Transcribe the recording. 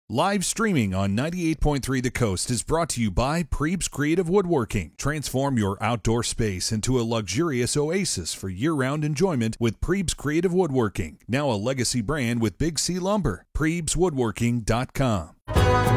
Live streaming on 98.3 The Coast is brought to you by Prebes Creative Woodworking. Transform your outdoor space into a luxurious oasis for year-round enjoyment with Prebes Creative Woodworking. Now a legacy brand with Big C Lumber. PrebesWoodworking.com.